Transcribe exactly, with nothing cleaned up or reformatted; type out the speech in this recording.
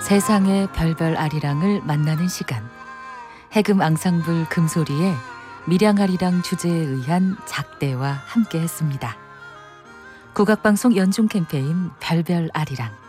세상의 별별 아리랑을 만나는 시간. 해금 앙상블 금소리의 밀양아리랑 주제에 의한 작대와 함께했습니다. 국악방송 연중 캠페인 별별 아리랑.